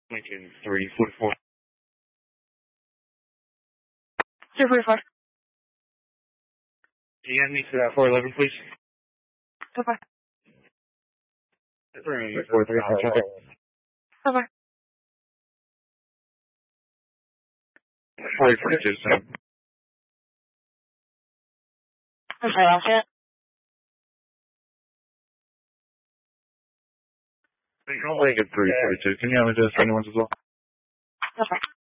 Lincoln 344. 344. Do you have me to that 411, please? So far. That's room 43 on traffic. So far. 4042, so. I'm sorry, I'll say it. Lincoln 342. Can you have me to this for anyone's as well? So far.